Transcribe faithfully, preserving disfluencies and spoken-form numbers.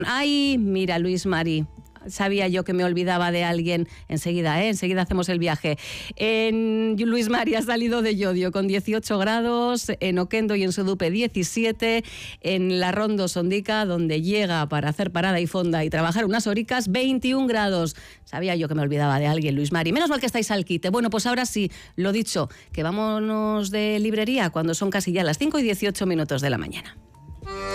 Ay, mira, Luis Mari. Sabía yo que me olvidaba de alguien. Enseguida, ¿eh? Enseguida hacemos el viaje. En Luis Mari ha salido de Llodio con dieciocho grados, en Oquendo y en Sodupe diecisiete, en La Rondo Sondica, donde llega para hacer parada y fonda y trabajar unas horicas, veintiún grados. Sabía yo que me olvidaba de alguien, Luis Mari. Menos mal que estáis al quite. Bueno, pues ahora sí, lo dicho, que vámonos de librería cuando son casi ya las cinco y dieciocho minutos de la mañana.